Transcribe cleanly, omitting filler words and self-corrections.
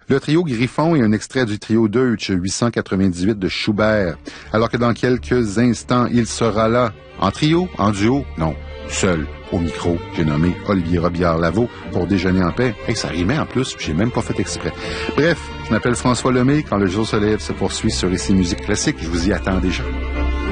Le trio Griffon est un extrait du trio Deutsch 898 de Schubert, alors que dans quelques instants, il sera là, en trio, en duo, non, seul. Au micro, j'ai nommé Olivier Robillard-Lavaux pour Déjeuner en paix. Hey, ça rimait en plus, j'ai même pas fait exprès. Bref, je m'appelle François Lemay. Quand le jour se lève se poursuit sur Ici Musique Classique. Je vous y attends déjà.